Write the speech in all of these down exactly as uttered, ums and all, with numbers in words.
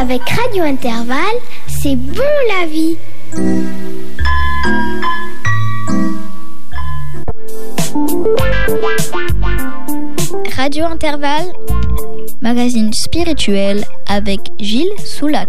Avec Radio Intervalle, c'est bon la vie. Radio Intervalle, magazine spirituel avec Gilles Soulac.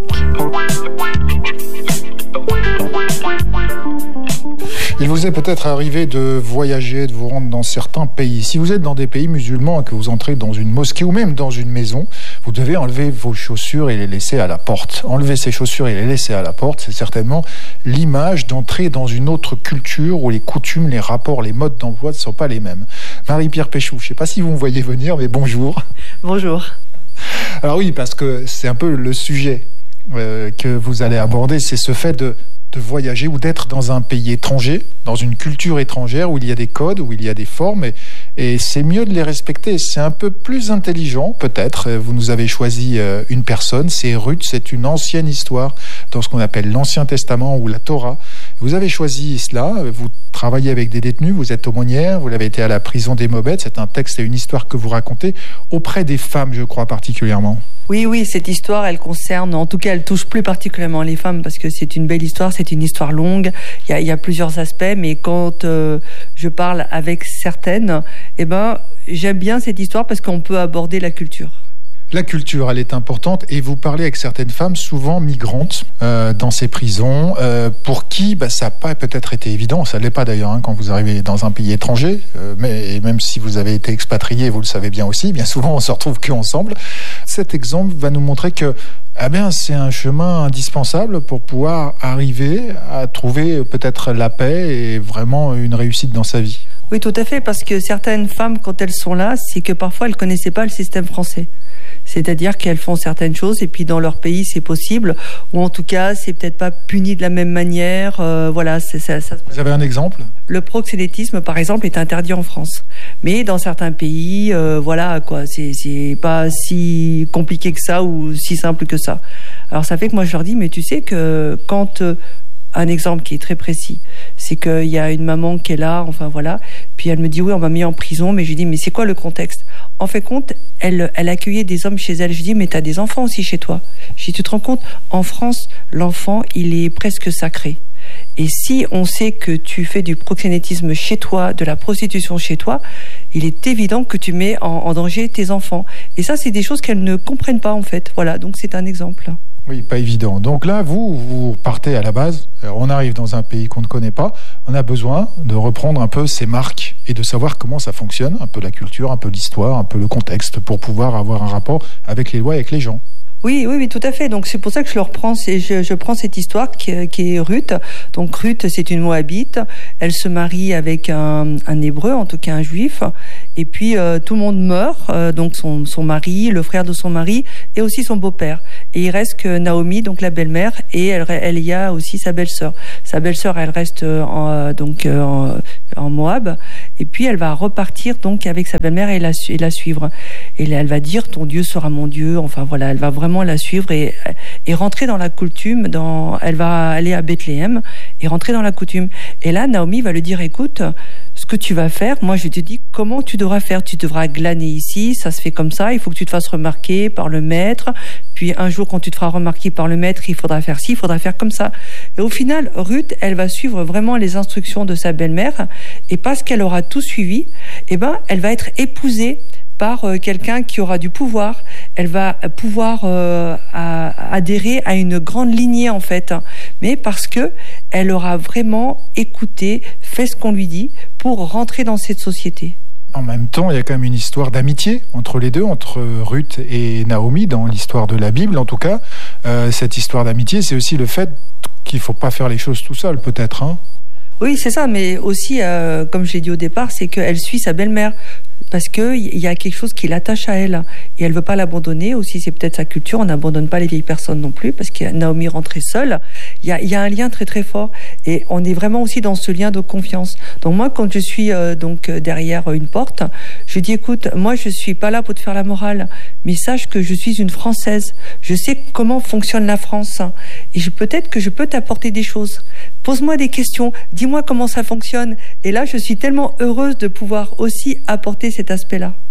Il vous est peut-être arrivé de voyager, de vous rendre dans certains pays. Si vous êtes dans des pays musulmans et que vous entrez dans une mosquée ou même dans une maison, vous devez enlever vos chaussures et les laisser à la porte. Enlever ces chaussures et les laisser à la porte, c'est certainement l'image d'entrer dans une autre culture où les coutumes, les rapports, les modes d'emploi ne sont pas les mêmes. Marie-Pierre Péchou, je ne sais pas si vous me voyez venir, mais bonjour. Bonjour. Alors oui, parce que c'est un peu le sujet euh, que vous allez aborder, c'est ce fait de de voyager ou d'être dans un pays étranger, dans une culture étrangère où il y a des codes, où il y a des formes, et, et c'est mieux de les respecter. C'est un peu plus intelligent, peut-être. Vous nous avez choisi une personne, c'est Ruth, c'est une ancienne histoire dans ce qu'on appelle l'Ancien Testament ou la Torah. Vous avez choisi cela, vous travaillez avec des détenus, vous êtes aumônière, vous l'avez été à la prison des Mobettes, c'est un texte et une histoire que vous racontez auprès des femmes, je crois, particulièrement. Oui, oui, cette histoire, elle concerne, en tout cas, elle touche plus particulièrement les femmes parce que c'est une belle histoire, c'est une histoire longue, il y a, il y a plusieurs aspects, mais quand euh, je parle avec certaines, eh ben, j'aime bien cette histoire parce qu'on peut aborder la culture. La culture, elle est importante et vous parlez avec certaines femmes, souvent migrantes, euh, dans ces prisons, euh, pour qui bah, ça n'a pas peut-être été évident, ça ne l'est pas d'ailleurs hein, quand vous arrivez dans un pays étranger, euh, mais et même si vous avez été expatrié, vous le savez bien aussi, bien souvent on ne se retrouve qu'ensemble. Cet exemple va nous montrer que eh bien, c'est un chemin indispensable pour pouvoir arriver à trouver peut-être la paix et vraiment une réussite dans sa vie. Oui, tout à fait, parce que certaines femmes, quand elles sont là, c'est que parfois elles ne connaissaient pas le système français. C'est-à-dire qu'elles font certaines choses et puis dans leur pays c'est possible, ou en tout cas c'est peut-être pas puni de la même manière. Euh, voilà, c'est, ça, ça... Vous avez un exemple ? Le proxénétisme par exemple est interdit en France, mais dans certains pays, euh, voilà quoi, c'est, c'est pas si compliqué que ça ou si simple que ça. Alors ça fait que moi je leur dis, mais tu sais que quand euh, un exemple qui est très précis, c'est qu'il y a une maman qui est là, enfin voilà, puis elle me dit oui, on m'a mis en prison, mais je lui dis mais c'est quoi le contexte ? En fait compte, elle, elle accueillait des hommes chez elle. Je lui dis mais t'as des enfants aussi chez toi. Je lui dis tu te rends compte, en France, l'enfant il est presque sacré. Et si on sait que tu fais du proxénétisme chez toi, de la prostitution chez toi, il est évident que tu mets en, en danger tes enfants. Et ça, c'est des choses qu'elles ne comprennent pas en fait. Voilà, donc c'est un exemple. Oui, pas évident. Donc là, vous, vous partez à la base, on arrive dans un pays qu'on ne connaît pas, on a besoin de reprendre un peu ses marques et de savoir comment ça fonctionne, un peu la culture, un peu l'histoire, un peu le contexte, pour pouvoir avoir un rapport avec les lois, avec les gens. Oui, oui, oui, tout à fait. Donc c'est pour ça que je le reprends. C'est, je, je prends cette histoire qui, qui est Ruth. Donc Ruth, c'est une Moabite. Elle se marie avec un, un Hébreu, en tout cas un Juif. Et puis euh, tout le monde meurt. Euh, donc son, son mari, le frère de son mari, et aussi son beau-père. Et il reste que Naomi, donc la belle-mère, et elle, elle y a aussi sa belle-sœur. Sa belle-sœur, elle reste en, donc en, en Moab. Et puis elle va repartir donc avec sa belle-mère et la, et la suivre. Et là, elle va dire ton Dieu sera mon Dieu. Enfin voilà, elle va vraiment la suivre et, et rentrer dans la coutume. Dans, elle va aller à Bethléem et rentrer dans la coutume. Et là, Naomi va lui dire écoute, ce que tu vas faire, moi je te dis comment tu devras faire. Tu devras glaner ici, ça se fait comme ça. Il faut que tu te fasses remarquer par le maître. Puis un jour, quand tu te feras remarquer par le maître, il faudra faire ci, il faudra faire comme ça. Et au final, Ruth, elle va suivre vraiment les instructions de sa belle-mère. Et parce qu'elle aura tout suivi, eh ben, elle va être épousée par euh, quelqu'un qui aura du pouvoir. Elle va pouvoir euh, à, adhérer à une grande lignée en fait, mais parce que elle aura vraiment écouté, fait ce qu'on lui dit pour rentrer dans cette société. En même temps, il y a quand même une histoire d'amitié entre les deux, entre Ruth et Naomi, dans l'histoire de la Bible en tout cas. Euh, cette histoire d'amitié, c'est aussi le fait qu'il ne faut pas faire les choses tout seul peut-être, hein. Oui, c'est ça, mais aussi, euh, comme je l'ai dit au départ, c'est qu'elle suit sa belle-mère. Parce qu'il y a quelque chose qui l'attache à elle. Et elle ne veut pas l'abandonner. Aussi, c'est peut-être sa culture. On n'abandonne pas les vieilles personnes non plus. Parce que Naomi rentrait seule. Il y a, il y a un lien très très fort. Et on est vraiment aussi dans ce lien de confiance. Donc moi, quand je suis euh, donc derrière une porte, je dis écoute, moi je ne suis pas là pour te faire la morale. Mais sache que je suis une Française. Je sais comment fonctionne la France. Et je, peut-être que je peux t'apporter des choses. Pose-moi des questions. Dis-moi comment ça fonctionne. Et là, je suis tellement heureuse de pouvoir aussi apporter cet aspect-là.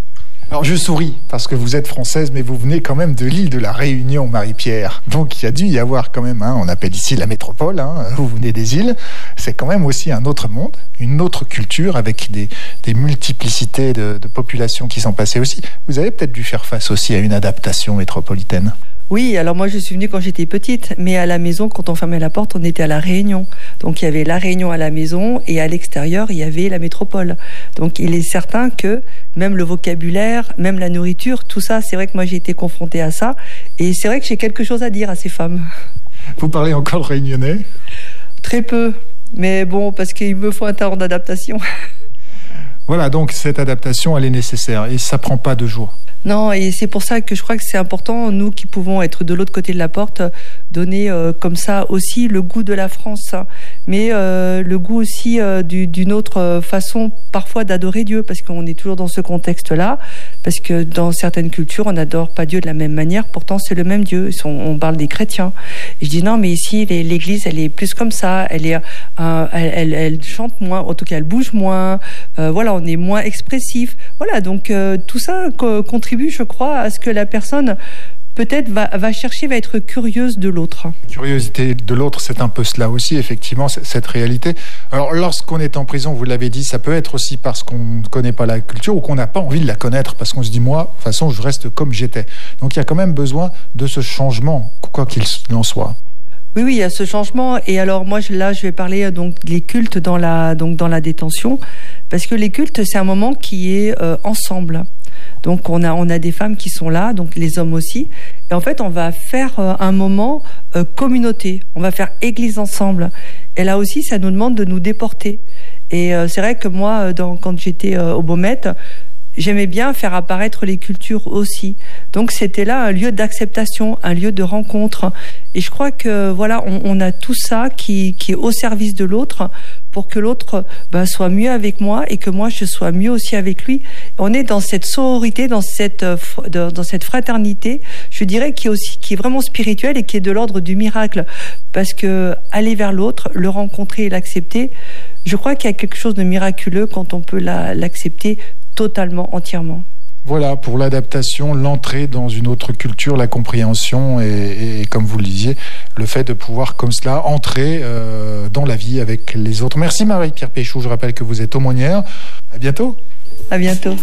Alors je souris parce que vous êtes française, mais vous venez quand même de l'île de la Réunion, Marie-Pierre. Donc il y a dû y avoir quand même, hein, on appelle ici la métropole, hein, vous venez des îles, c'est quand même aussi un autre monde, une autre culture avec des, des multiplicités de, de populations qui sont passées aussi. Vous avez peut-être dû faire face aussi à une adaptation métropolitaine. Oui, alors moi je suis venue quand j'étais petite, mais à la maison, quand on fermait la porte, on était à la Réunion. Donc il y avait la Réunion à la maison et à l'extérieur, il y avait la métropole. Donc il est certain que même le vocabulaire, même la nourriture, tout ça, c'est vrai que moi j'ai été confrontée à ça. Et c'est vrai que j'ai quelque chose à dire à ces femmes. Vous parlez encore le réunionnais ? Très peu, mais bon, parce qu'il me faut un temps d'adaptation. Voilà, donc cette adaptation, elle est nécessaire et ça prend pas deux jours. Non, et c'est pour ça que je crois que c'est important, nous qui pouvons être de l'autre côté de la porte, donner euh, comme ça aussi le goût de la France, mais euh, le goût aussi euh, du, d'une autre façon parfois d'adorer Dieu, parce qu'on est toujours dans ce contexte-là, parce que dans certaines cultures, on n'adore pas Dieu de la même manière, pourtant c'est le même Dieu, on, on parle des chrétiens. Et je dis non, mais ici, les, l'Église, elle est plus comme ça, elle, est, euh, elle, elle, elle chante moins, en tout cas elle bouge moins, euh, voilà, on est moins expressif, voilà, donc euh, tout ça co- contribue, je crois, à ce que la personne peut-être va, va chercher, va être curieuse de l'autre. Curiosité de l'autre, c'est un peu cela aussi, effectivement, cette réalité. Alors, lorsqu'on est en prison, vous l'avez dit, ça peut être aussi parce qu'on ne connaît pas la culture ou qu'on n'a pas envie de la connaître, parce qu'on se dit, moi, de toute façon, je reste comme j'étais. Donc, il y a quand même besoin de ce changement, quoi qu'il en soit. Oui, oui, il y a ce changement. Et alors, moi, là, je vais parler donc des cultes dans la, donc, dans la détention, parce que les cultes, c'est un moment qui est euh, ensemble. Donc on a on a des femmes qui sont là, donc les hommes aussi. Et en fait, on va faire euh, un moment euh, communauté. On va faire église ensemble. Et là aussi, ça nous demande de nous déporter. Et euh, c'est vrai que moi, dans, quand j'étais euh, au Baumette, j'aimais bien faire apparaître les cultures aussi. Donc c'était là un lieu d'acceptation, un lieu de rencontre. Et je crois que voilà, on, on a tout ça qui, qui est au service de l'autre pour que l'autre ben, soit mieux avec moi et que moi je sois mieux aussi avec lui. On est dans cette sororité, dans cette dans cette fraternité, je dirais qui est aussi qui est vraiment spirituelle et qui est de l'ordre du miracle, parce que aller vers l'autre, le rencontrer et l'accepter, je crois qu'il y a quelque chose de miraculeux quand on peut la, l'accepter totalement, entièrement. Voilà, pour l'adaptation, l'entrée dans une autre culture, la compréhension et, et comme vous le disiez, le fait de pouvoir comme cela entrer euh, dans la vie avec les autres. Merci Marie-Pierre Péchou, je rappelle que vous êtes aumônière. À bientôt. À bientôt.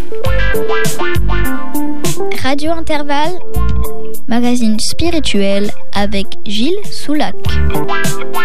Radio Intervalle, magazine spirituel avec Gilles Soulac.